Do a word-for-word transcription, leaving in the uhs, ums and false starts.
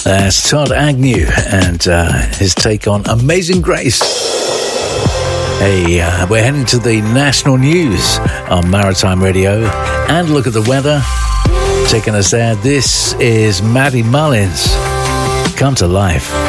That's Todd Agnew and uh, his take on Amazing Grace. Hey, uh, we're heading to the national news on Maritime Radio and look at the weather. Taking us there, this is Maddie Mullins. Come to Life.